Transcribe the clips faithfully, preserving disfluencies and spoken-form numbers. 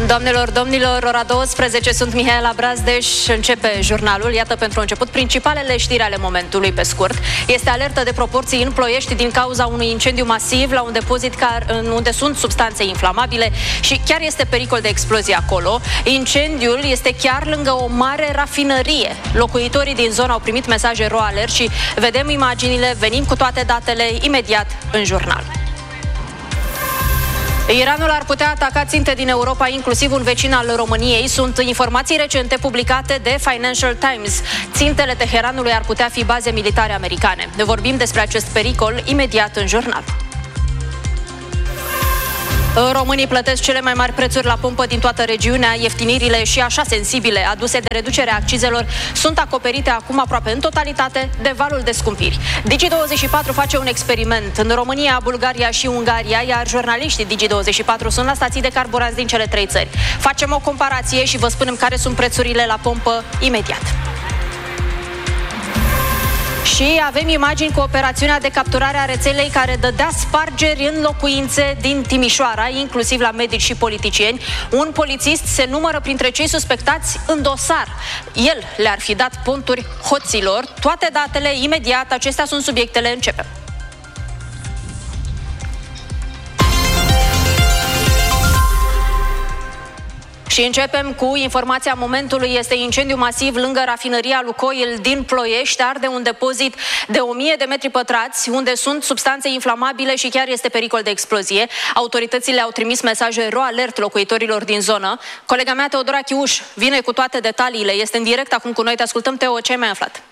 Doamnelor, domnilor, ora douăsprezece, sunt Mihaela Brazdeș, începe jurnalul. Iată pentru început principalele știri ale momentului pe scurt. Este alertă de proporții în Ploiești din cauza unui incendiu masiv la un depozit unde sunt substanțe inflamabile și chiar este pericol de explozie acolo. Incendiul este chiar lângă o mare rafinărie. Locuitorii din zonă au primit mesaje ro alert și vedem imaginile, venim cu toate datele imediat în jurnal. Iranul ar putea ataca ținte din Europa, inclusiv un vecin al României. Sunt informații recente publicate de Financial Times. Țintele Teheranului ar putea fi baze militare americane. Ne vorbim despre acest pericol imediat în jurnal. Românii plătesc cele mai mari prețuri la pompă din toată regiunea. Ieftinirile și așa sensibile aduse de reducerea accizelor sunt acoperite acum aproape în totalitate de valul de scumpiri. Digi douăzeci și patru face un experiment în România, Bulgaria și Ungaria, iar jurnaliștii Digi douăzeci și patru sunt la stații de carburanți din cele trei țări. Facem o comparație și vă spunem care sunt prețurile la pompă imediat. Și avem imagini cu operațiunea de capturare a rețelei care dădea spargeri în locuințe din Timișoara, inclusiv la medici și politicieni. Un polițist se numără printre cei suspectați în dosar. El le-ar fi dat ponturi hoților. Toate datele imediat, acestea sunt subiectele, începem. Și începem cu informația momentului. Este incendiu masiv lângă rafinăria Lukoil din Ploiești. Arde un depozit de o mie de metri pătrați unde sunt substanțe inflamabile și chiar este pericol de explozie. Autoritățile au trimis mesaje ro alert locuitorilor din zonă. Colega mea, Teodora Chiuș, vine cu toate detaliile. Este în direct acum cu noi. Te ascultăm, Teo. Ce ai mai aflat?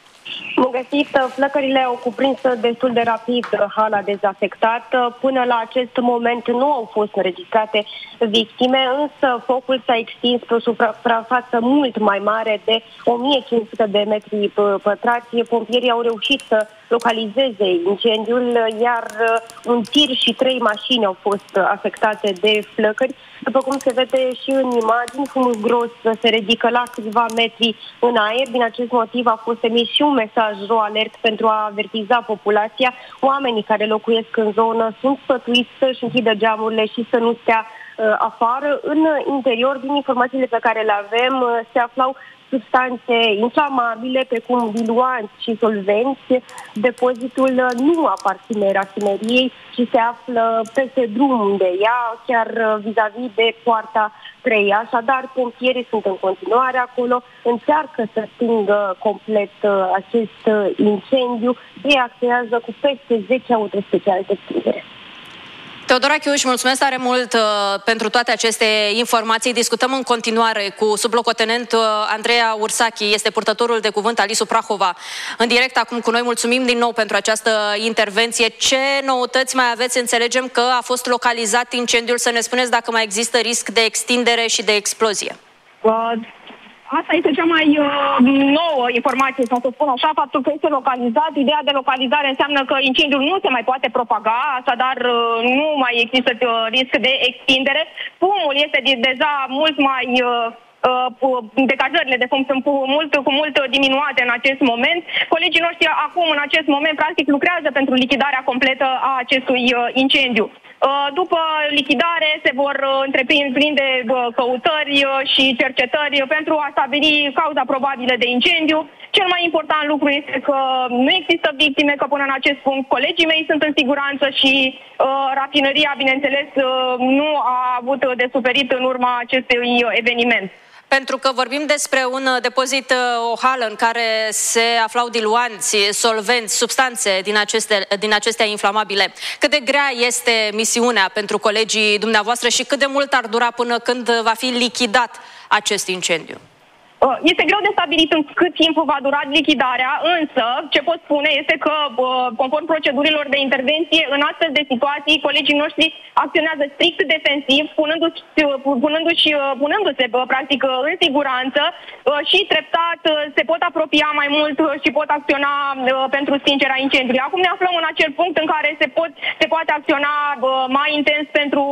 Bun găsit, flăcările au cuprins destul de rapid hala dezafectată. Până la acest moment nu au fost înregistrate victime, însă focul s-a extins pe o suprafață mult mai mare de o mie cinci sute de metri pătrați. Pompierii au reușit să localizeze incendiul, iar un tir și trei mașini au fost afectate de flăcări. După cum se vede și în imagini, fumul gros se ridică la câțiva metri în aer. Din acest motiv a fost emis și un mesaj ro alert pentru a avertiza populația. Oamenii care locuiesc în zonă sunt sfătuiți să-și închidă geamurile și să nu stea uh, afară. În interior, din informațiile pe care le avem, uh, se aflau substanțe inflamabile, precum diluanți și solvenți. Depozitul nu aparține rafineriei, ci se află peste drum de ea, chiar vis-a-vis de poarta trei. Așadar, pompierii sunt în continuare acolo, încearcă să stingă complet acest incendiu. Ei acționează cu peste zece auto speciale de stingere. Teodora Chiuș, mulțumesc tare mult uh, pentru toate aceste informații. Discutăm în continuare cu sublocotenent uh, Andreea Ursachi, este purtătorul de cuvânt Alisu Prahova. În direct acum cu noi, mulțumim din nou pentru această intervenție. Ce noutăți mai aveți? Înțelegem că a fost localizat incendiul. Să ne spuneți dacă mai există risc de extindere și de explozie. Uh. Asta este cea mai uh, nouă informație, să spun așa, faptul că este localizat. Ideea de localizare înseamnă că incendiul nu se mai poate propaga, așadar uh, nu mai există uh, risc de extindere. Fumul este deja mult mai... Uh, Uh, decajările de fum sunt mult, cu mult diminuate în acest moment. Colegii noștri acum, în acest moment, practic lucrează pentru lichidarea completă a acestui uh, incendiu. Uh, după lichidare se vor uh, întreprinde uh, căutări uh, și cercetări pentru a stabili cauza probabilă de incendiu. Cel mai important lucru este că nu există victime, că până în acest punct colegii mei sunt în siguranță și uh, rafinăria, bineînțeles, uh, nu a avut de suferit în urma acestui eveniment. Pentru că vorbim despre un depozit, o hală în care se aflau diluanți, solvenți, substanțe din, aceste, din acestea inflamabile. Cât de grea este misiunea pentru colegii dumneavoastră și cât de mult ar dura până când va fi lichidat acest incendiu? Este greu de stabilit în cât timp va dura lichidarea, însă ce pot spune este că, conform procedurilor de intervenție, în astfel de situații, colegii noștri acționează strict defensiv, punându-și, punându-și, punându-se practic în siguranță și treptat se pot apropia mai mult și pot acționa pentru stingerea incendiului. Acum ne aflăm în acel punct în care se, pot, se poate acționa mai intens pentru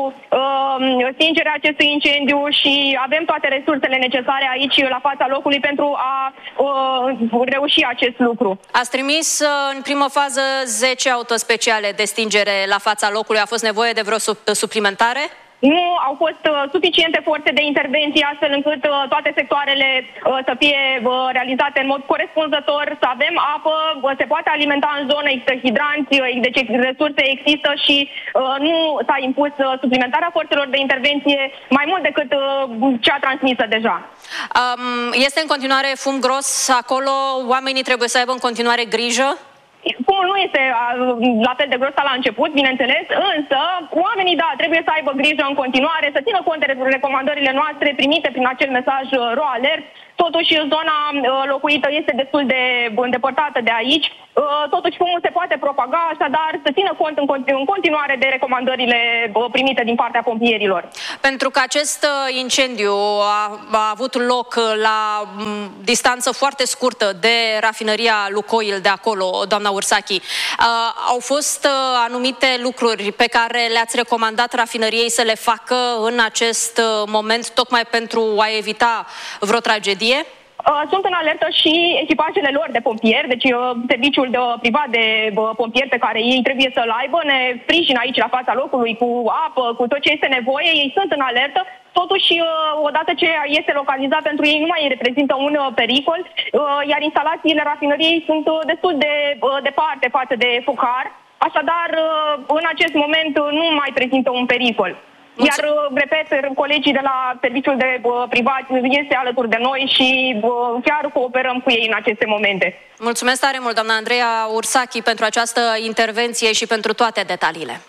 stingerea acestui incendiu și avem toate resursele necesare aici la fața locului pentru a uh, reuși acest lucru. Ați trimis în primă fază zece autospeciale de stingere la fața locului. A fost nevoie de vreo suplimentare? nu au fost uh, suficiente forțe de intervenție astfel încât uh, toate sectoarele uh, să fie uh, realizate în mod corespunzător, să avem apă, uh, se poate alimenta în zonă, există hidranți, uh, deci resurse există și uh, nu s-a impus uh, suplimentarea forțelor de intervenție mai mult decât uh, cea transmisă deja. Um, este în continuare fum gros acolo? Oamenii trebuie să aibă în continuare grijă? Fumul nu este la fel de gros ca la început, bineînțeles, însă oamenii, da, trebuie să aibă grijă în continuare, să țină cont de recomandările noastre primite prin acel mesaj RoAlert. Totuși, zona locuită este destul de îndepărtată de aici. Totuși, fumul se poate propaga, așadar să țină cont în continuare de recomandările primite din partea pompierilor. Pentru că acest incendiu a, a avut loc la distanță foarte scurtă de rafinăria Lukoil de acolo, doamna Ursachi, au fost anumite lucruri pe care le-ați recomandat rafinăriei să le facă în acest moment, tocmai pentru a evita vreo tragedie? Sunt în alertă și echipajele lor de pompieri, deci serviciul de, privat de pompieri pe care ei trebuie să-l aibă, ne sprijină aici la fața locului cu apă, cu tot ce este nevoie, ei sunt în alertă. Totuși, odată ce este localizat pentru ei, nu mai reprezintă un pericol, iar instalațiile rafinăriei sunt destul de departe față de focar, așadar, în acest moment nu mai prezintă un pericol. Iar, repet, colegii de la serviciul de uh, privat este alături de noi și uh, chiar cooperăm cu ei în aceste momente. Mulțumesc tare mult, doamna Andreea Ursachi, pentru această intervenție și pentru toate detaliile.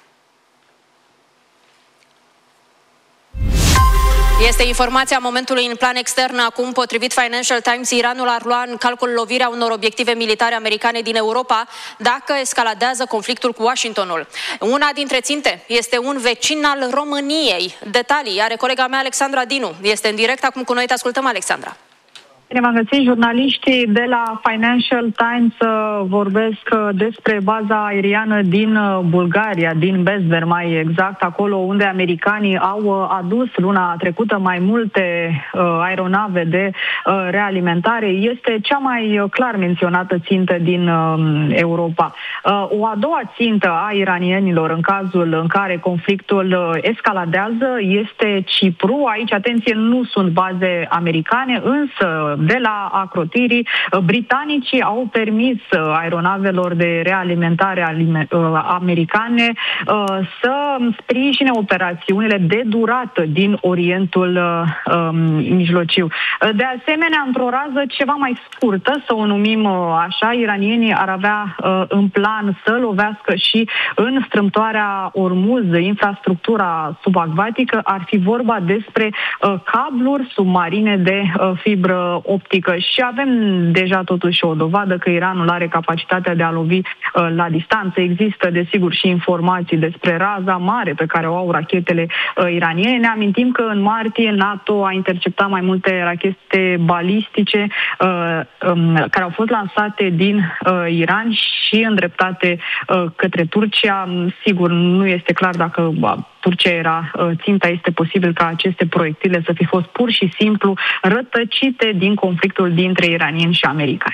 Este informația momentului în plan extern. Acum, potrivit Financial Times, Iranul ar lua în calcul lovirea unor obiective militare americane din Europa dacă escaladează conflictul cu Washingtonul. Una dintre ținte este un vecin al României. Detalii are colega mea Alexandra Dinu. Este în direct acum cu noi. Te ascultăm, Alexandra. Bine v-am găsit. Jurnaliștii de la Financial Times vorbesc despre baza aeriană din Bulgaria, din Bezber, mai exact, acolo unde americanii au adus luna trecută mai multe uh, aeronave de uh, realimentare. Este cea mai clar menționată țintă din uh, Europa. Uh, o a doua țintă a iranienilor în cazul în care conflictul uh, escaladează este Cipru. Aici, atenție, nu sunt baze americane, însă de la Acrotirii, britanicii au permis aeronavelor de realimentare americane să sprijine operațiunile de durată din Orientul Mijlociu. De asemenea, într-o rază ceva mai scurtă, să o numim așa, iranienii ar avea în plan să lovească și în strâmtoarea Ormuz, infrastructura subacvatică. Ar fi vorba despre cabluri submarine de fibră optică și avem deja totuși o dovadă că Iranul are capacitatea de a lovi uh, la distanță. Există, desigur, și informații despre raza mare pe care o au rachetele uh, iraniene. Ne amintim că în martie NATO a interceptat mai multe rachete balistice uh, um, care au fost lansate din uh, Iran și îndreptate uh, către Turcia. Sigur, nu este clar dacă uh, Turcia era uh, ținta, este posibil ca aceste proiectile să fi fost pur și simplu rătăcite din conflictul dintre iranieni și americani.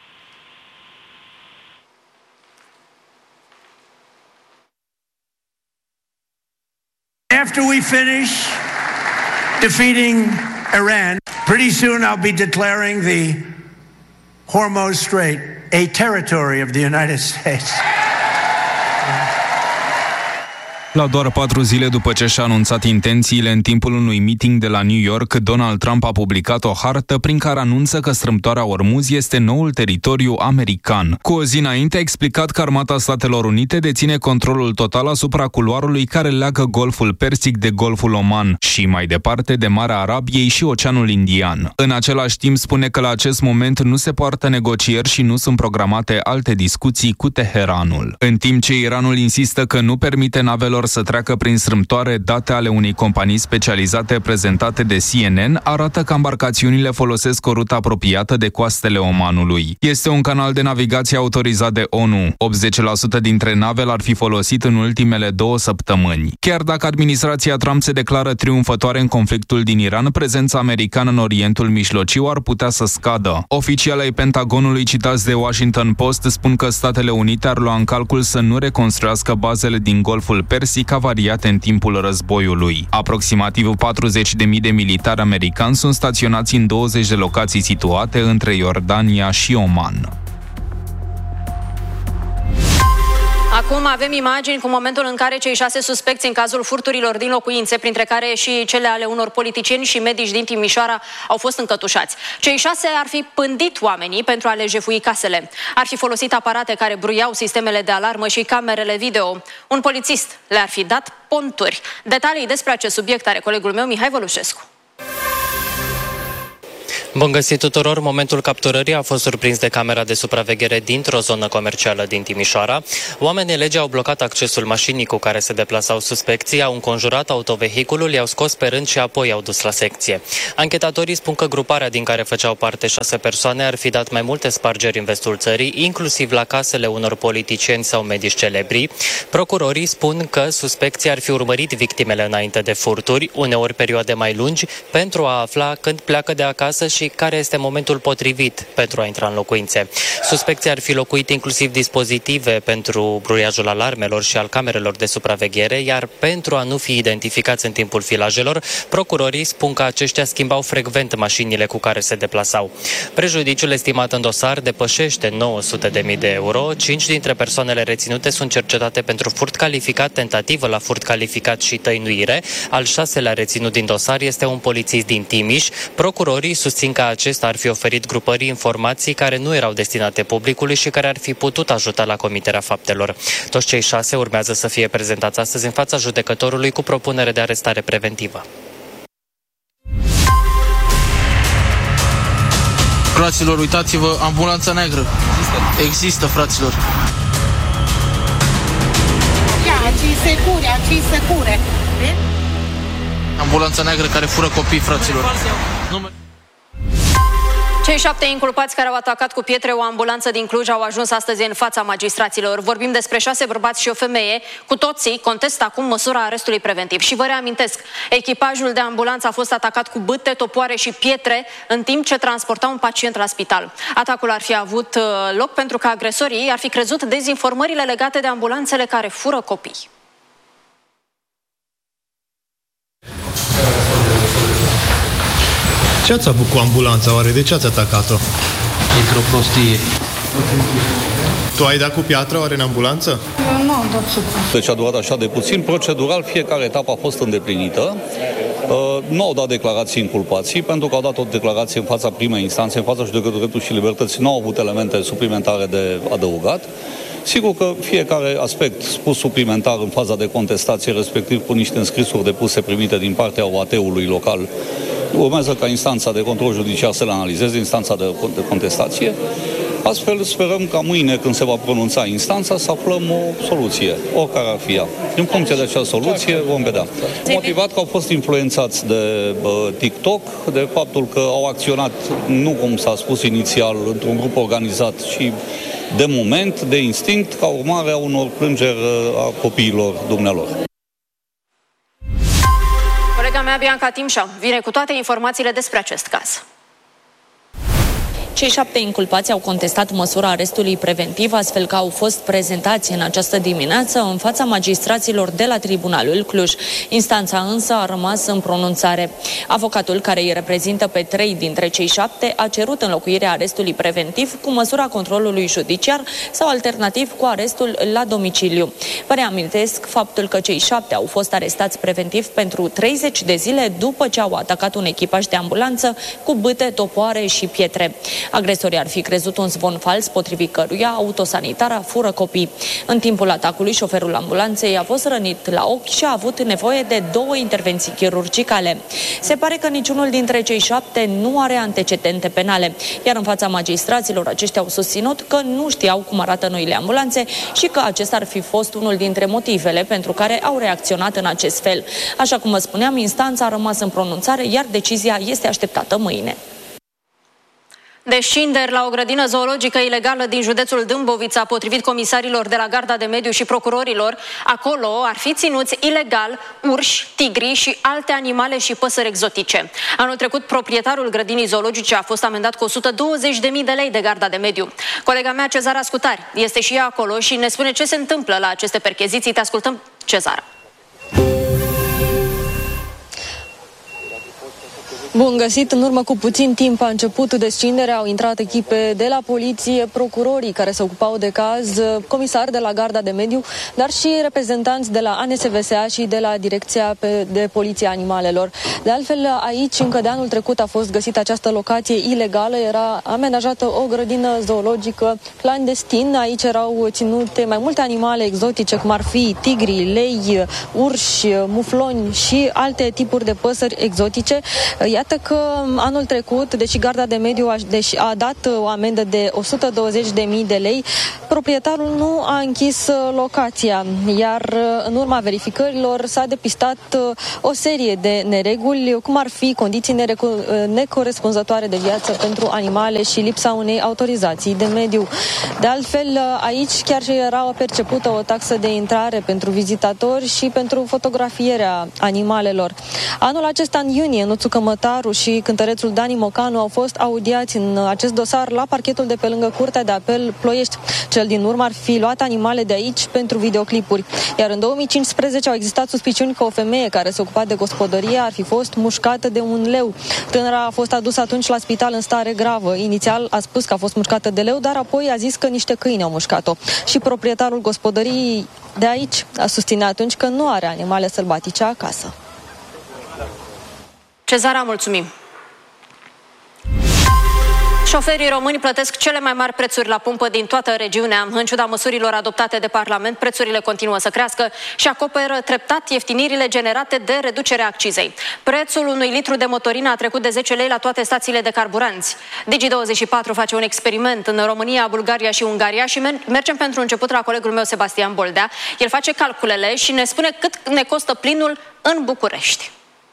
After we finish defeating Iran, pretty soon I'll be declaring the Hormuz Strait a territory of the United States. La doar patru zile după ce și-a anunțat intențiile în timpul unui meeting de la New York, Donald Trump a publicat o hartă prin care anunță că strâmtoarea Ormuz este noul teritoriu american. Cu o zi înainte a explicat că Armata Statelor Unite deține controlul total asupra culoarului care leagă Golful Persic de Golful Oman și mai departe de Marea Arabiei și Oceanul Indian. În același timp spune că la acest moment nu se poartă negocieri și nu sunt programate alte discuții cu Teheranul. În timp ce Iranul insistă că nu permite navelor să treacă prin strâmtoare, date ale unei companii specializate prezentate de C N N arată că embarcațiunile folosesc o rută apropiată de coastele Omanului. Este un canal de navigație autorizat de O N U. optzeci la sută dintre nave l-ar fi folosit în ultimele două săptămâni. Chiar dacă administrația Trump se declară triumfătoare în conflictul din Iran, prezența americană în Orientul Mijlociu ar putea să scadă. Oficialii ai Pentagonului citați de Washington Post spun că Statele Unite ar lua în calcul să nu reconstruiască bazele din Golful Persic clasic avariate în timpul războiului. Aproximativ patruzeci de mii de militari americani sunt staționați în douăzeci de locații situate între Iordania și Oman. Acum avem imagini cu momentul în care cei șase suspecți în cazul furturilor din locuințe, printre care și cele ale unor politicieni și medici din Timișoara, au fost încătușați. Cei șase ar fi pândit oamenii pentru a le jefui casele. Ar fi folosit aparate care bruiau sistemele de alarmă și camerele video. Un polițist le-ar fi dat ponturi. Detalii despre acest subiect are colegul meu Mihai Vălușescu. Bun găsit tuturor! Momentul capturării a fost surprins de camera de supraveghere dintr-o zonă comercială din Timișoara. Oamenii legii au blocat accesul mașinii cu care se deplasau suspecții, au înconjurat autovehiculul, i-au scos pe rând și apoi i-au dus la secție. Anchetatorii spun că gruparea din care făceau parte șase persoane ar fi dat mai multe spargeri în vestul țării, inclusiv la casele unor politicieni sau medici celebri. Procurorii spun că suspecții ar fi urmărit victimele înainte de furturi, uneori perioade mai lungi, pentru a afla când pleacă de acasă și care este momentul potrivit pentru a intra în locuințe. Suspecții ar fi locuit inclusiv dispozitive pentru bruiajul alarmelor și al camerelor de supraveghere, iar pentru a nu fi identificați în timpul filajelor, procurorii spun că aceștia schimbau frecvent mașinile cu care se deplasau. Prejudiciul estimat în dosar depășește nouă sute de mii de euro. Cinci dintre persoanele reținute sunt cercetate pentru furt calificat, tentativă la furt calificat și tăinuire. Al șaselea reținut din dosar este un polițist din Timiș. Procurorii susțin că acesta ar fi oferit grupării informații care nu erau destinate publicului și care ar fi putut ajuta la comiterea faptelor. Toți cei șase urmează să fie prezentați astăzi în fața judecătorului cu propunere de arestare preventivă. Fraților, uitați-vă, ambulanța neagră. Există, Există fraților. Ia, ci secure, ci secure. Ambulanța neagră care fură copii, fraților. Cei șapte inculpați care au atacat cu pietre o ambulanță din Cluj au ajuns astăzi în fața magistraților. Vorbim despre șase bărbați și o femeie. Cu toții contestă acum măsura arestului preventiv. Și vă reamintesc, echipajul de ambulanță a fost atacat cu bâte, topoare și pietre în timp ce transporta un pacient la spital. Atacul ar fi avut loc pentru că agresorii ar fi crezut dezinformările legate de ambulanțele care fură copii. Ce ați avut cu ambulanța, oare? De ce ați atacat-o? Într-o prostie. Tu ai dat cu piatră, oare, în ambulanță? Eu nu am dat supra. Deci a durat așa de puțin. Procedural, fiecare etapă a fost îndeplinită. Uh, nu au dat declarații inculpații, pentru că au dat o declarație în fața primei instanțe, în fața judecătorului drepturi și libertății. Nu au avut elemente suplimentare de adăugat. Sigur că fiecare aspect spus suplimentar în faza de contestație, respectiv cu niște înscrisuri depuse primite din partea O A T-ului local, urmează ca instanța de control judiciar să le analizeze, instanța de contestație. Astfel sperăm ca mâine, când se va pronunța instanța, să aflăm o soluție, oricare ar fi ea. În funcție de acea soluție vom vedea. Motivat că au fost influențați de uh, TikTok, de faptul că au acționat, nu cum s-a spus inițial, într-un grup organizat, ci de moment, de instinct, ca urmare a unor plângeri a copiilor dumnealor. Colega mea, Bianca Timșa, vine cu toate informațiile despre acest caz. Cei șapte inculpați au contestat măsura arestului preventiv, astfel că au fost prezentați în această dimineață în fața magistraților de la Tribunalul Cluj. Instanța însă a rămas în pronunțare. Avocatul care îi reprezintă pe trei dintre cei șapte a cerut înlocuirea arestului preventiv cu măsura controlului judiciar sau alternativ cu arestul la domiciliu. Vă reamintesc faptul că cei șapte au fost arestați preventiv pentru treizeci de zile după ce au atacat un echipaj de ambulanță cu bâte, topoare și pietre. Agresorii ar fi crezut un zvon fals, potrivit căruia autosanitara fură copii. În timpul atacului, șoferul ambulanței a fost rănit la ochi și a avut nevoie de două intervenții chirurgicale. Se pare că niciunul dintre cei șapte nu are antecedente penale, iar în fața magistraților aceștia au susținut că nu știau cum arată noile ambulanțe și că acesta ar fi fost unul dintre motivele pentru care au reacționat în acest fel. Așa cum vă spuneam, instanța a rămas în pronunțare, iar decizia este așteptată mâine. Descinderi la o grădină zoologică ilegală din județul Dâmbovița, potrivit comisarilor de la Garda de Mediu și procurorilor. Acolo ar fi ținuți ilegal urși, tigri și alte animale și păsări exotice. Anul trecut, proprietarul grădinii zoologice a fost amendat cu o sută douăzeci de mii de lei de Garda de Mediu. Colega mea, Cezara Scutari, este și ea acolo și ne spune ce se întâmplă la aceste percheziții. Te ascultăm, Cezara. Bun găsit! În urmă cu puțin timp a început descinderea, au intrat echipe de la poliție, procurorii care se ocupau de caz, comisari de la Garda de Mediu, dar și reprezentanți de la A N S V S A și de la Direcția de Poliție Animalelor. De altfel, aici, încă de anul trecut, a fost găsită această locație ilegală, era amenajată o grădină zoologică clandestin. Aici erau ținute mai multe animale exotice, cum ar fi tigri, lei, urși, mufloni și alte tipuri de păsări exotice. Iată că anul trecut, deși Garda de Mediu a, deși a dat o amendă de o sută douăzeci de mii de lei, proprietarul nu a închis locația, iar în urma verificărilor s-a depistat o serie de nereguli, cum ar fi condiții necorespunzătoare de viață pentru animale și lipsa unei autorizații de mediu. De altfel, aici chiar și era percepută o taxă de intrare pentru vizitatori și pentru fotografierea animalelor. Anul acesta, în iunie, Nuțu Cămătaru și cântărețul Dani Mocanu au fost audiați în acest dosar la parchetul de pe lângă Curtea de Apel Ploiești. Cel din urmă ar fi luat animale de aici pentru videoclipuri. Iar în două mii cincisprezece au existat suspiciuni că o femeie care se ocupa de gospodărie ar fi fost mușcată de un leu. Tânăra a fost adusă atunci la spital în stare gravă. Inițial a spus că a fost mușcată de leu, dar apoi a zis că niște câini au mușcat-o. Și proprietarul gospodăriei de aici a susținut atunci că nu are animale sălbatice acasă. Cezara, mulțumim! Șoferii români plătesc cele mai mari prețuri la pumpă din toată regiunea. În ciuda măsurilor adoptate de Parlament, prețurile continuă să crească și acoperă treptat ieftinirile generate de reducerea accizei. Prețul unui litru de motorină a trecut de zece lei la toate stațiile de carburanți. Digi douăzeci și patru face un experiment în România, Bulgaria și Ungaria și mergem pentru început la colegul meu Sebastian Boldea. El face calculele și ne spune cât ne costă plinul în București.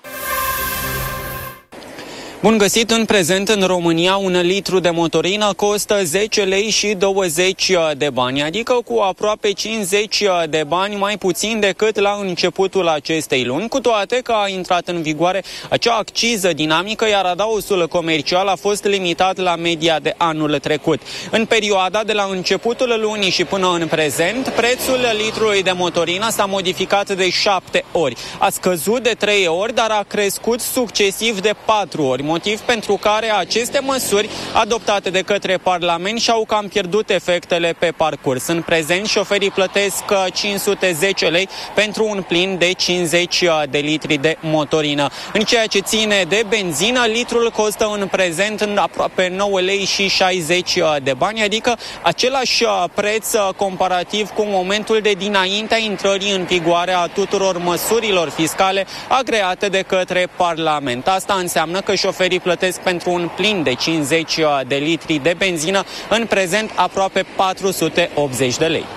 Bun găsit! În prezent, în România, un litru de motorină costă zece lei și douăzeci de bani, adică cu aproape cincizeci de bani mai puțin decât la începutul acestei luni, cu toate că a intrat în vigoare acea acciză dinamică, iar adausul comercial a fost limitat la media de anul trecut. În perioada de la începutul lunii și până în prezent, prețul litrului de motorină s-a modificat de șapte ori. A scăzut de trei ori, dar a crescut succesiv de patru ori, motiv pentru care aceste măsuri adoptate de către Parlament și-au cam pierdut efectele pe parcurs. În prezent, șoferii plătesc cinci sute zece lei pentru un plin de cincizeci de litri de motorină. În ceea ce ține de benzină, litrul costă în prezent în aproape nouă lei și șaizeci de bani, adică același preț comparativ cu momentul de dinaintea intrării în vigoare a tuturor măsurilor fiscale agreate de către Parlament. Asta înseamnă că șoferii plătesc pentru un plin de cincizeci de litri de benzină în prezent aproape patru sute optzeci de lei.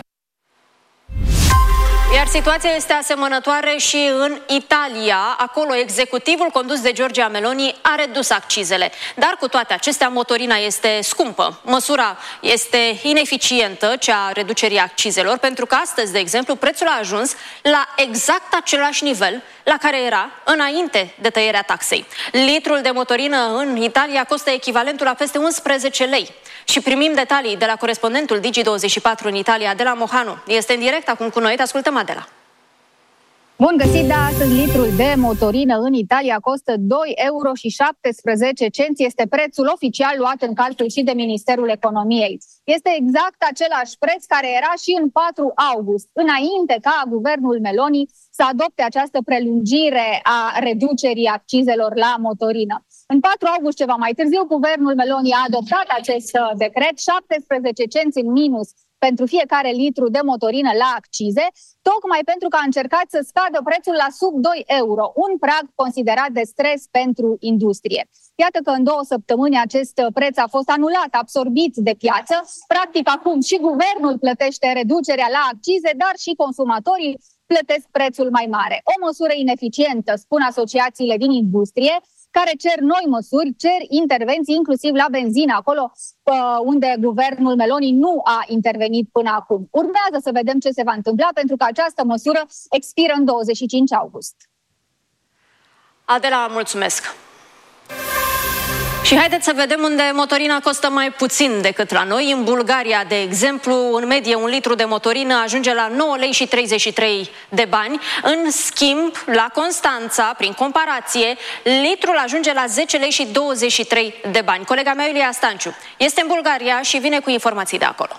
Iar situația este asemănătoare și în Italia. Acolo, executivul condus de Giorgia Meloni a redus accizele. Dar cu toate acestea, motorina este scumpă. Măsura este ineficientă, cea a reducerii accizelor, pentru că astăzi, de exemplu, prețul a ajuns la exact același nivel la care era înainte de tăierea taxei. Litrul de motorină în Italia costă echivalentul la peste unsprezece lei. Și primim detalii de la corespondentul Digi douăzeci și patru în Italia, Adela Mohanu. Este în direct acum cu noi, te ascultăm, Adela. Bun găsit, da, astăzi litrul de motorină în Italia costă doi euro și șaptesprezece cenți. Este prețul oficial luat în calcul și de Ministerul Economiei. Este exact același preț care era și în patru august, înainte ca guvernul Meloni să adopte această prelungire a reducerii accizelor la motorină. În patru august, ceva mai târziu, guvernul Meloni a adoptat acest decret, șaptesprezece cenți în minus pentru fiecare litru de motorină la accize, tocmai pentru că a încercat să scadă prețul la sub doi euro, un prag considerat de stres pentru industrie. Iată că în două săptămâni acest preț a fost anulat, absorbit de piață. Practic acum și guvernul plătește reducerea la accize, dar și consumatorii plătesc prețul mai mare. O măsură ineficientă, spun asociațiile din industrie, care cer noi măsuri, cer intervenții inclusiv la benzină, acolo unde guvernul Meloni nu a intervenit până acum. Urmează să vedem ce se va întâmpla, pentru că această măsură expiră în douăzeci și cinci august. Adela, mulțumesc! Și haideți să vedem unde motorina costă mai puțin decât la noi. În Bulgaria, de exemplu, în medie un litru de motorină ajunge la nouă lei și treizeci și trei de bani. În schimb, la Constanța, prin comparație, litrul ajunge la zece lei și douăzeci și trei de bani. Colega mea, Iulia Stanciu, este în Bulgaria și vine cu informații de acolo.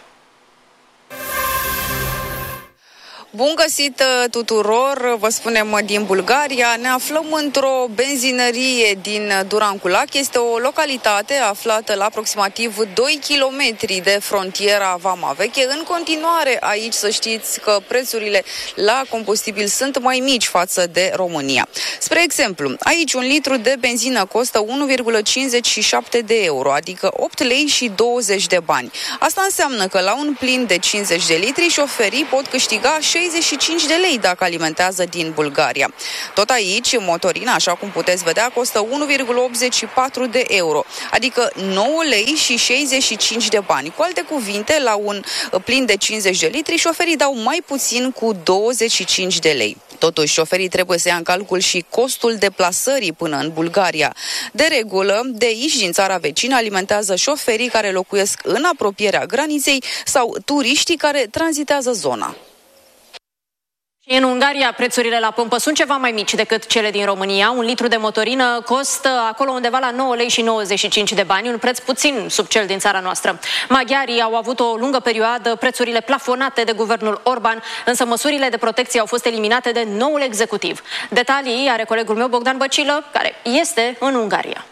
Bun găsit tuturor, vă spunem din Bulgaria. Ne aflăm într-o benzinărie din Duranculac. Este o localitate aflată la aproximativ doi kilometri de frontiera Vama Veche. În continuare, aici să știți că prețurile la combustibil sunt mai mici față de România. Spre exemplu, aici un litru de benzină costă unu virgulă cincizeci și șapte de euro, adică opt lei și douăzeci de bani. Asta înseamnă că la un plin de cincizeci de litri șoferii pot câștiga șaizeci și cinci de lei dacă alimentează din Bulgaria. Tot aici, motorina, așa cum puteți vedea, costă unu virgulă optzeci și patru de euro, adică nouă lei și șaizeci și cinci de bani. Cu alte cuvinte, la un plin de cincizeci de litri, șoferii dau mai puțin cu douăzeci și cinci de lei. Totuși, șoferii trebuie să ia în calcul și costul deplasării până în Bulgaria. De regulă, de aici, din țara vecină, alimentează șoferii care locuiesc în apropierea graniței sau turiștii care tranzitează zona. Și în Ungaria prețurile la pompă sunt ceva mai mici decât cele din România. Un litru de motorină costă acolo undeva la nouă lei și nouăzeci și cinci de bani, un preț puțin sub cel din țara noastră. Maghiarii au avut o lungă perioadă prețurile plafonate de guvernul Orban, însă măsurile de protecție au fost eliminate de noul executiv. Detalii are colegul meu Bogdan Băcilă, care este în Ungaria.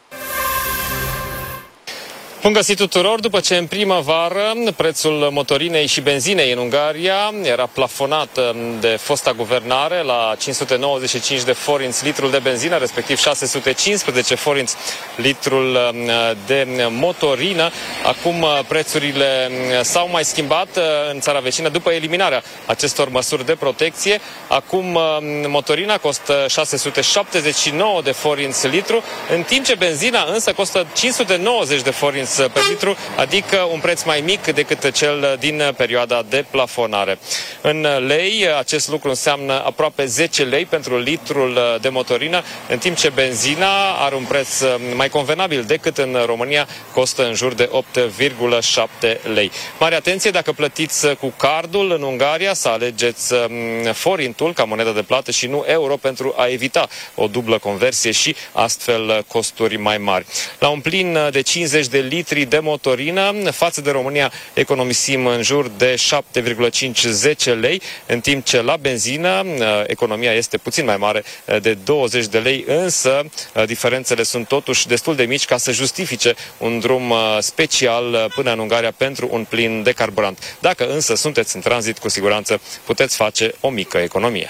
Bun găsit tuturor! După ce în primăvară prețul motorinei și benzinei în Ungaria era plafonat de fosta guvernare la cinci sute nouăzeci și cinci de forinți litrul de benzină, respectiv șase sute cincisprezece forinți litrul de motorină, acum prețurile s-au mai schimbat în țara vecină după eliminarea acestor măsuri de protecție. Acum motorina costă șase sute șaptezeci și nouă de forinți litru, în timp ce benzina însă costă cinci sute nouăzeci de forinți pe litru, adică un preț mai mic decât cel din perioada de plafonare. În lei, acest lucru înseamnă aproape zece lei pentru litrul de motorină, în timp ce benzina are un preț mai convenabil decât în România, costă în jur de opt virgulă șapte lei. Mare atenție, dacă plătiți cu cardul în Ungaria, să alegeți forintul ca monedă de plată și nu euro pentru a evita o dublă conversie și astfel costuri mai mari. La un plin de cincizeci de litri de motorină, față de România economisim în jur de șapte virgulă cinci zece lei, în timp ce la benzină economia este puțin mai mare, de douăzeci de lei, însă diferențele sunt totuși destul de mici ca să justifice un drum special până în Ungaria pentru un plin de carburant. Dacă însă sunteți în tranzit, cu siguranță puteți face o mică economie.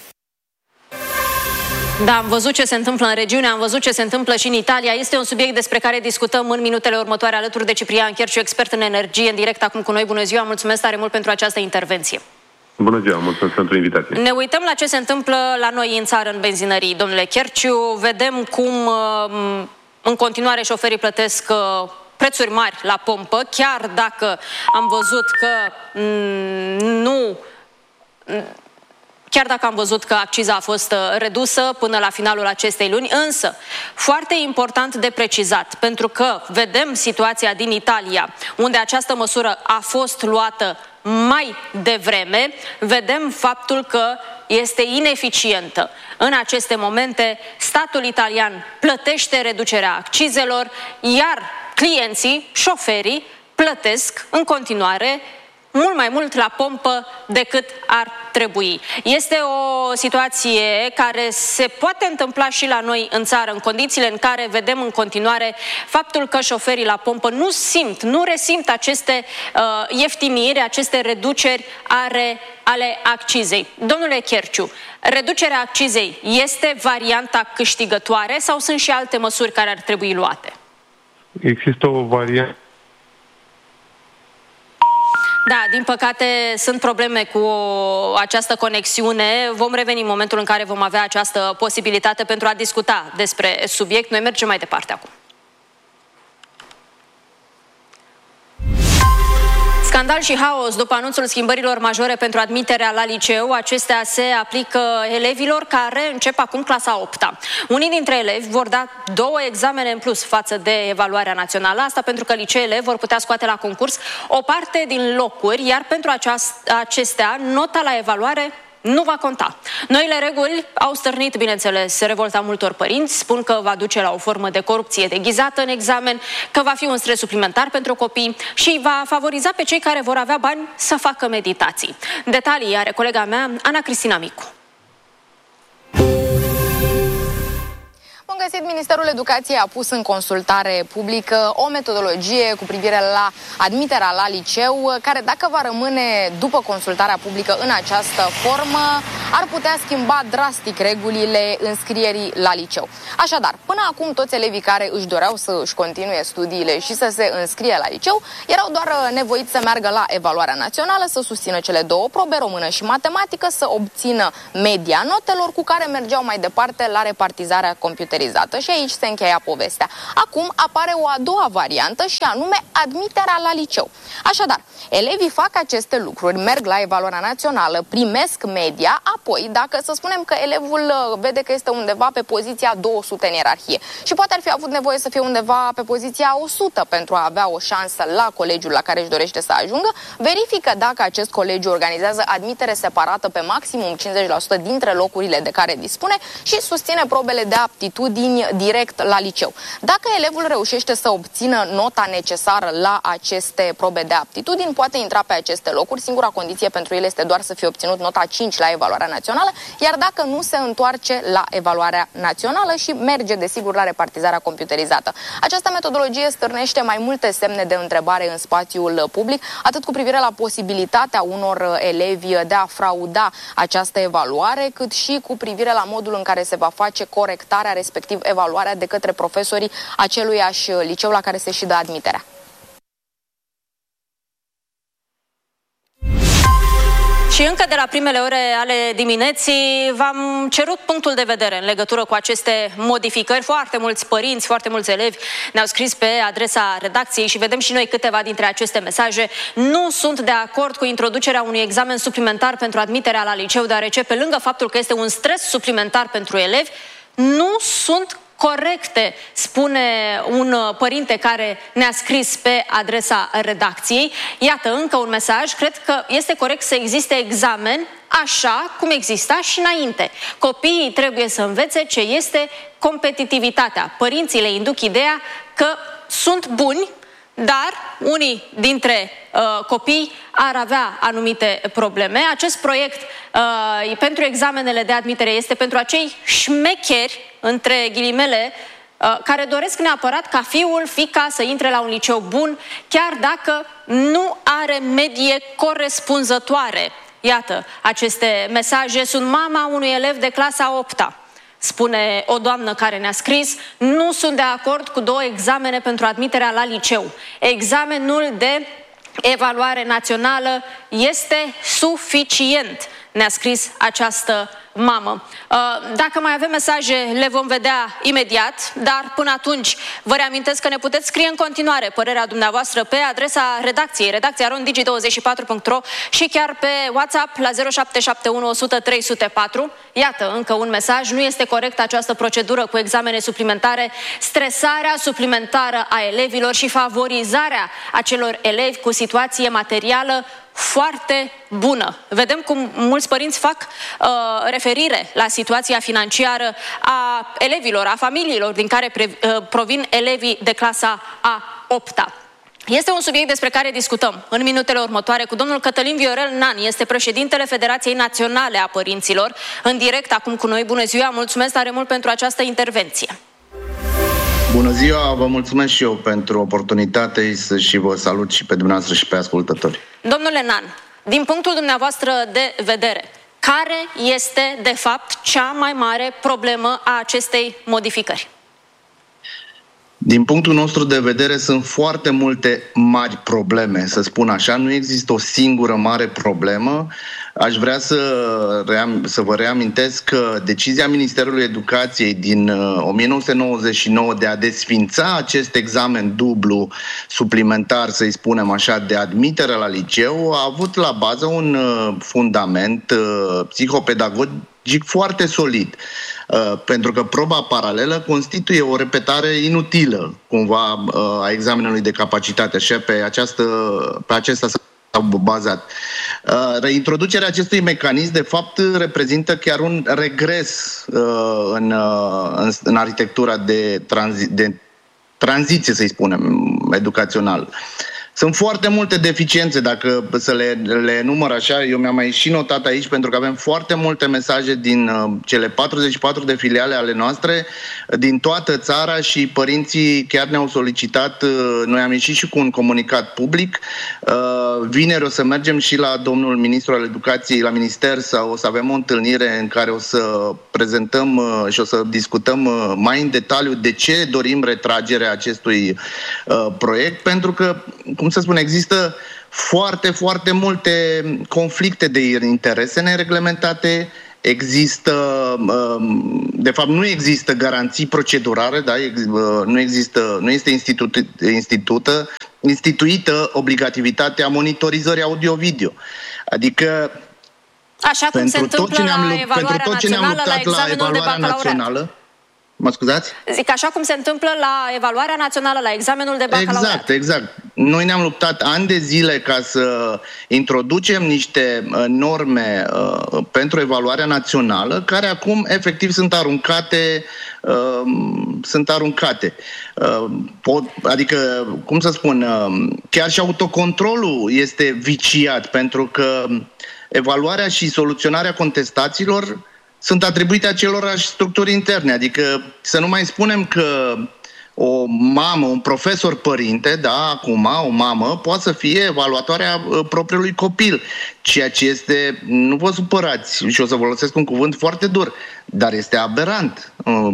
Da, am văzut ce se întâmplă în regiune, am văzut ce se întâmplă și în Italia. Este un subiect despre care discutăm în minutele următoare alături de Ciprian Cherciu, expert în energie, în direct acum cu noi. Bună ziua, mulțumesc tare mult pentru această intervenție. Bună ziua, mulțumesc pentru invitație. Ne uităm la ce se întâmplă la noi în țară, în benzinării, domnule Cherciu. Vedem cum în continuare șoferii plătesc prețuri mari la pompă, chiar dacă am văzut că nu... Chiar dacă am văzut că acciza a fost redusă până la finalul acestei luni, însă foarte important de precizat, pentru că vedem situația din Italia, unde această măsură a fost luată mai devreme, vedem faptul că este ineficientă. În aceste momente, statul italian plătește reducerea accizelor, iar clienții, șoferii, plătesc în continuare mult mai mult la pompă decât ar trebui. Este o situație care se poate întâmpla și la noi în țară, în condițiile în care vedem în continuare faptul că șoferii la pompă nu simt, nu resimt aceste uh, ieftiniri, aceste reduceri ale, ale accizei. Domnule Cherciu, reducerea accizei este varianta câștigătoare sau sunt și alte măsuri care ar trebui luate? Există o variantă. Da, din păcate sunt probleme cu această conexiune. Vom reveni în momentul în care vom avea această posibilitate pentru a discuta despre subiect. Noi mergem mai departe acum. Scandal și haos după anunțul schimbărilor majore pentru admiterea la liceu. Acestea se aplică elevilor care încep acum clasa a opta. Unii dintre elevi vor da două examene în plus față de evaluarea națională. Asta pentru că liceele vor putea scoate la concurs o parte din locuri, iar pentru acestea nota la evaluare nu va conta. Noile reguli au stârnit, bineînțeles, revolta multor părinți. Spun că va duce la o formă de corupție deghizată în examen, că va fi un stres suplimentar pentru copii și va favoriza pe cei care vor avea bani să facă meditații. Detalii are colega mea, Ana Cristina Micu. Bun găsit, Ministerul Educației a pus în consultare publică o metodologie cu privire la admiterea la liceu, care, dacă va rămâne după consultarea publică în această formă, ar putea schimba drastic regulile înscrierii la liceu. Așadar, până acum toți elevii care își doreau să își continue studiile și să se înscrie la liceu erau doar nevoiți să meargă la evaluarea națională, să susțină cele două probe, română și matematică, să obțină media notelor cu care mergeau mai departe la repartizarea computerizată. Și aici se încheia povestea. Acum apare o a doua variantă și anume admiterea la liceu. Așadar, elevii fac aceste lucruri, merg la evaluarea națională, primesc media, apoi, dacă să spunem că elevul vede că este undeva pe poziția două sute în ierarhie și poate ar fi avut nevoie să fie undeva pe poziția o sută pentru a avea o șansă la colegiul la care își dorește să ajungă, verifică dacă acest colegiu organizează admitere separată pe maximum cincizeci la sută dintre locurile de care dispune și susține probele de aptitudini direct la liceu. Dacă elevul reușește să obțină nota necesară la aceste probe de aptitudini, poate intra pe aceste locuri. Singura condiție pentru el este doar să fie obținut nota cinci la evaluarea națională, iar dacă nu, se întoarce la evaluarea națională și merge, desigur, la repartizarea computerizată. Această metodologie stârnește mai multe semne de întrebare în spațiul public, atât cu privire la posibilitatea unor elevi de a frauda această evaluare, cât și cu privire la modul în care se va face corectarea, respectiv evaluarea de către profesorii aceluiași liceu la care se și dă admiterea. Și încă de la primele ore ale dimineții v-am cerut punctul de vedere în legătură cu aceste modificări. Foarte mulți părinți, foarte mulți elevi ne-au scris pe adresa redacției și vedem și noi câteva dintre aceste mesaje. Nu sunt de acord cu introducerea unui examen suplimentar pentru admiterea la liceu, deoarece, pe lângă faptul că este un stres suplimentar pentru elevi, nu sunt corecte, spune un părinte care ne-a scris pe adresa redacției. Iată încă un mesaj. Cred că este corect să existe examen așa cum exista și înainte. Copiii trebuie să învețe ce este competitivitatea. Părinții le induc ideea că sunt buni, dar unii dintre uh, copii ar avea anumite probleme. Acest proiect uh, pentru examenele de admitere este pentru acei șmecheri, între ghilimele, uh, care doresc neapărat ca fiul, fiica să intre la un liceu bun, chiar dacă nu are medie corespunzătoare. Iată aceste mesaje. Sunt mama unui elev de clasa a opta. Spune o doamnă care ne-a scris: nu sunt de acord cu două examene pentru admiterea la liceu. Examenul de evaluare națională este suficient, ne-a scris această mamă. Dacă mai avem mesaje, le vom vedea imediat, dar până atunci vă reamintesc că ne puteți scrie în continuare părerea dumneavoastră pe adresa redacției, redacția arond digi douăzeci și patru punct ro și chiar pe WhatsApp la zero șapte șapte unu o sută trei sute patru. Iată încă un mesaj: nu este corectă această procedură cu examene suplimentare, stresarea suplimentară a elevilor și favorizarea acelor elevi cu situație materială foarte bună. Vedem cum mulți părinți fac uh, referire la situația financiară a elevilor, a familiilor din care pre, uh, provin elevii de clasa a opta. Este un subiect despre care discutăm în minutele următoare cu domnul Cătălin Viorel Nan, este președintele Federației Naționale a Părinților, în direct acum cu noi. Bună ziua, mulțumesc tare mult pentru această intervenție. Bună ziua, vă mulțumesc și eu pentru oportunitate și vă salut și pe dumneavoastră și pe ascultători. Domnule Nan, din punctul dumneavoastră de vedere, care este de fapt cea mai mare problemă a acestei modificări? Din punctul nostru de vedere, sunt foarte multe mari probleme, să spun așa. Nu există o singură mare problemă. Aș vrea să, ream, să vă reamintesc că decizia Ministerului Educației din o mie nouă sute nouăzeci și nouă de a desfința acest examen dublu suplimentar, să-i spunem așa, de admitere la liceu, a avut la bază un fundament psihopedagogic foarte solid. Pentru că proba paralelă constituie o repetare inutilă, cumva, a examenului de capacitate. Așa, pe, această, pe acesta s-au bazat. Reintroducerea acestui mecanism, de fapt, reprezintă chiar un regres în, în, în arhitectura de, tranzi, de tranziție, să-i spunem, educațional. Sunt foarte multe deficiențe, dacă să le, le enumăr așa, eu mi-am mai și notat aici, pentru că avem foarte multe mesaje din uh, cele patruzeci și patru de filiale ale noastre, din toată țara, și părinții chiar ne-au solicitat, uh, noi am ieșit și cu un comunicat public, uh, vineri o să mergem și la domnul ministru al educației, la minister, sau o să avem o întâlnire în care o să prezentăm uh, și o să discutăm uh, mai în detaliu de ce dorim retragerea acestui uh, proiect, pentru că, cum să spun, există foarte, foarte multe conflicte de interese nereglementate, există, de fapt nu există garanții procedurale, da? nu, există, nu este institut, institută, instituită obligativitatea monitorizării audio-video. Adică Așa cum se întâmplă la evaluarea națională, la examenul de bacalaureat. Mă scuzați? Zic, așa cum se întâmplă la evaluarea națională, la examenul de bacalaureat. Exact, exact. Noi ne-am luptat ani de zile ca să introducem niște uh, norme uh, pentru evaluarea națională, care acum efectiv sunt aruncate uh, sunt aruncate. Uh, pot, adică, cum să spun, uh, chiar și autocontrolul este viciat, pentru că evaluarea și soluționarea contestațiilor sunt atribuite acelorași structuri interne. Adică să nu mai spunem că o mamă, un profesor părinte, da, acum o mamă poate să fie evaluatoarea propriului copil, ceea ce este, nu vă supărați, și o să folosesc un cuvânt foarte dur, dar este aberant.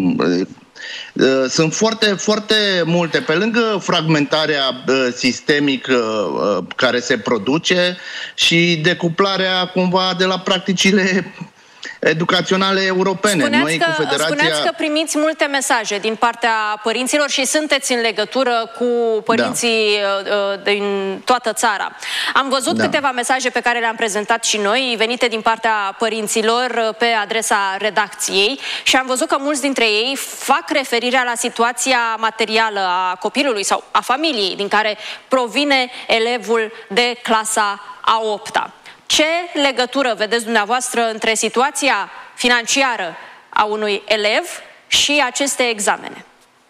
Sunt foarte, foarte multe, pe lângă fragmentarea sistemică care se produce și decuplarea cumva de la practicile educaționale europene. Spuneați, Noi, că, cu Federația... spuneați că primiți multe mesaje din partea părinților și sunteți în legătură cu părinții da. din toată țara. Am văzut da. câteva mesaje pe care le-am prezentat și noi, venite din partea părinților pe adresa redacției, și am văzut că mulți dintre ei fac referirea la situația materială a copilului sau a familiei din care provine elevul de clasa a opta. Ce legătură vedeți dumneavoastră între situația financiară a unui elev și aceste examene?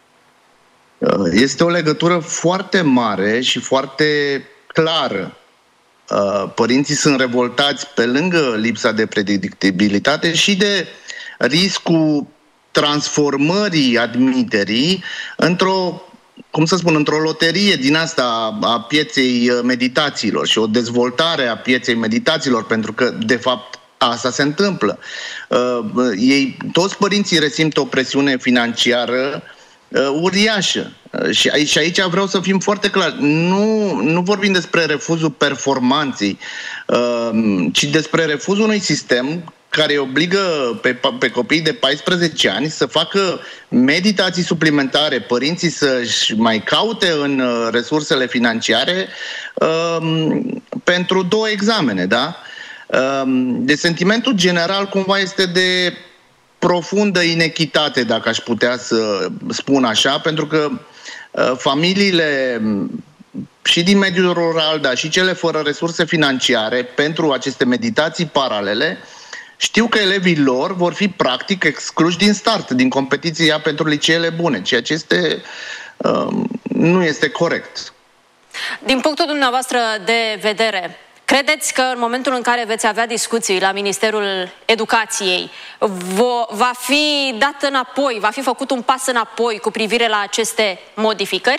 Este o legătură foarte mare și foarte clară. Părinții sunt revoltați, pe lângă lipsa de predictibilitate, și de riscul transformării admiterii într-o, cum să spun, într-o loterie din asta a pieței meditațiilor și o dezvoltare a pieței meditațiilor, pentru că, de fapt, asta se întâmplă. Uh, ei, toți părinții resimt o presiune financiară uh, uriașă. Uh, și, aici, și aici vreau să fim foarte clari. Nu, nu vorbim despre refuzul performanței, uh, ci despre refuzul unui sistem care obligă pe, pe copiii de paisprezece ani să facă meditații suplimentare, părinții să-și mai caute în uh, resursele financiare uh, pentru două examene, da? Uh, de sentimentul general cumva este de profundă inechitate, dacă aș putea să spun așa, pentru că uh, familiile și din mediul rural, dar și cele fără resurse financiare pentru aceste meditații paralele, știu că elevii lor vor fi practic excluși din start, din competiția pentru liceele bune, ceea ce este, uh, nu este corect. Din punctul dumneavoastră de vedere, credeți că în momentul în care veți avea discuții la Ministerul Educației, va fi dat înapoi, va fi făcut un pas înapoi cu privire la aceste modificări?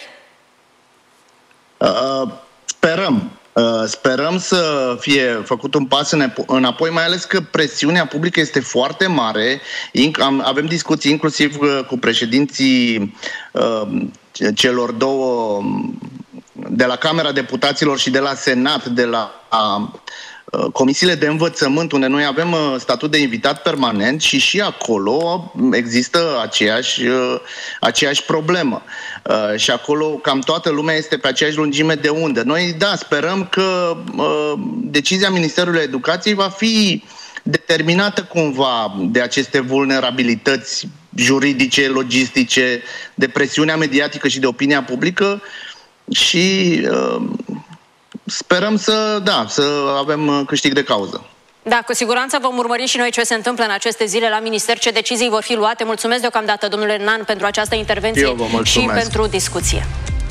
Uh, sperăm. Uh, sperăm să fie făcut un pas înapoi, mai ales că presiunea publică este foarte mare. Avem discuții inclusiv cu președinții uh, celor două, de la Camera Deputaților și de la Senat, de la comisiile de învățământ, unde noi avem statut de invitat permanent și și acolo există aceeași, aceeași problemă. Și acolo cam toată lumea este pe aceeași lungime de undă. Noi, da, sperăm că decizia Ministerului Educației va fi determinată cumva de aceste vulnerabilități juridice, logistice, de presiunea mediatică și de opinia publică și sperăm să, da, să avem câștig de cauză. Da, cu siguranță vom urmări și noi ce se întâmplă în aceste zile la Minister, ce decizii vor fi luate. Mulțumesc deocamdată, domnule Nan, pentru această intervenție și pentru discuție.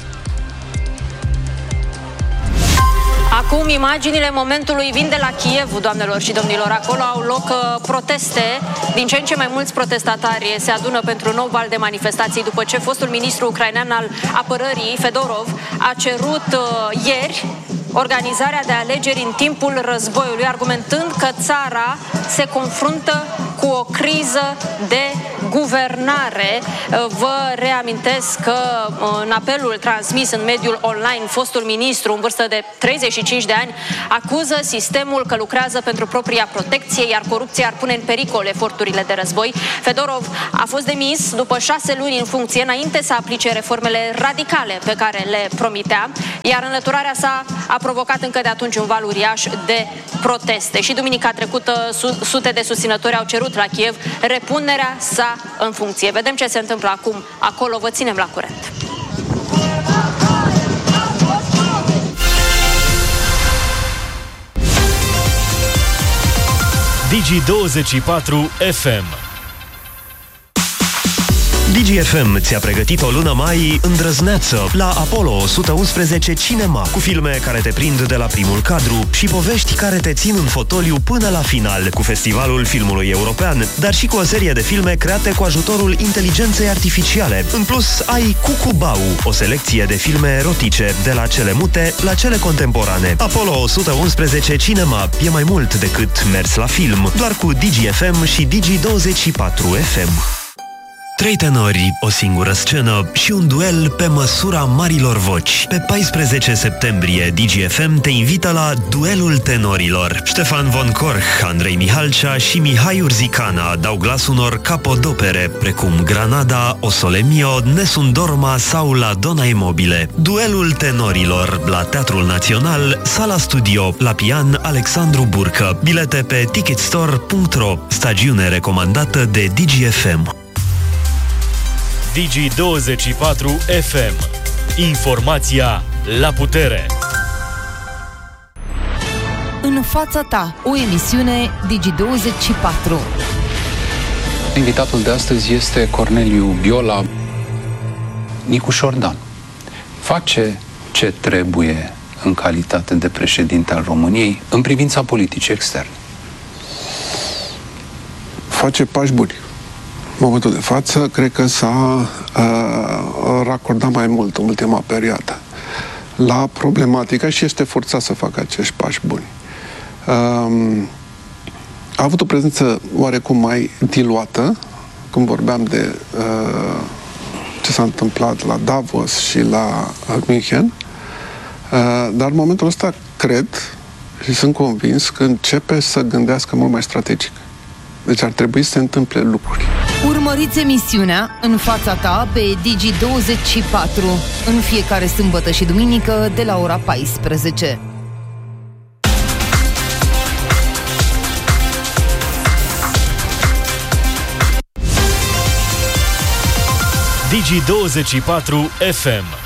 Acum, imaginile momentului vin de la Kiev, doamnelor și domnilor. Acolo au loc uh, proteste. Din ce în ce mai mulți protestatari se adună pentru un nou val de manifestații după ce fostul ministru ucrainean al apărării, Fedorov, a cerut uh, ieri organizarea de alegeri în timpul războiului, argumentând că țara se confruntă cu o criză de guvernare. Vă reamintesc că în apelul transmis în mediul online, fostul ministru, în vârstă de treizeci și cinci de ani, acuză sistemul că lucrează pentru propria protecție, iar corupția ar pune în pericol eforturile de război. Fedorov a fost demis după șase luni în funcție, înainte să aplice reformele radicale pe care le promitea, iar înlăturarea sa a provocat încă de atunci un val uriaș de proteste. Și duminica trecută sute de susținători au cerut la Kiev repunerea sa în funcție. Vedem ce se întâmplă acum acolo, vă ținem la curent. Digi douăzeci și patru F M. Digi F M ți-a pregătit o lună mai îndrăzneață la Apollo o sută unsprezece Cinema, cu filme care te prind de la primul cadru și povești care te țin în fotoliu până la final, cu Festivalul Filmului European, dar și cu o serie de filme create cu ajutorul inteligenței artificiale. În plus, ai Cucubau, o selecție de filme erotice, de la cele mute la cele contemporane. Apollo o sută unsprezece Cinema e mai mult decât mers la film, doar cu Digi F M și Digi douăzeci și patru F M. Trei tenori, o singură scenă și un duel pe măsura marilor voci. Pe paisprezece septembrie, Digi F M te invită la Duelul Tenorilor. Ștefan von Korch, Andrei Mihalcea și Mihai Urzicana dau glas unor capodopere, precum Granada, O Sole Mio, Nessun Dorma sau La Donna e Mobile. Duelul Tenorilor, la Teatrul Național, Sala Studio, la pian Alexandru Burcă. Bilete pe ticketstore punct ro. Stagiune recomandată de Digi F M. Digi douăzeci și patru F M. Informația la putere. În fața ta, o emisiune Digi douăzeci și patru. Invitatul de astăzi este Corneliu Biola. Nicu Șordan face ce trebuie în calitate de președinte al României în privința politicii externe. Face pași buni. În momentul de față, cred că s-a uh, racordat mai mult în ultima perioadă la problematica și este forțat să facă acești pași buni. Uh, a avut o prezență oarecum mai diluată, când vorbeam de uh, ce s-a întâmplat la Davos și la München, uh, dar în momentul ăsta cred și sunt convins că începe să gândească mult mai strategic. Deci ar trebui să se întâmple lucruri. Urmăriți emisiunea În fața ta pe Digi douăzeci și patru în fiecare sâmbătă și duminică de la ora paisprezece. Digi douăzeci și patru F M.